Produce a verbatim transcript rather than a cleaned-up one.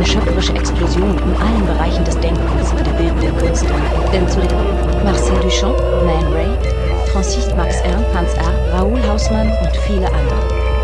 schöpferische Explosion in allen Bereichen des Denkens und der bildenden Künste. Denn zu den Marcel Duchamp, Man Ray, Francis Max Ernst, Hans Arp, Raoul Hausmann und viele andere.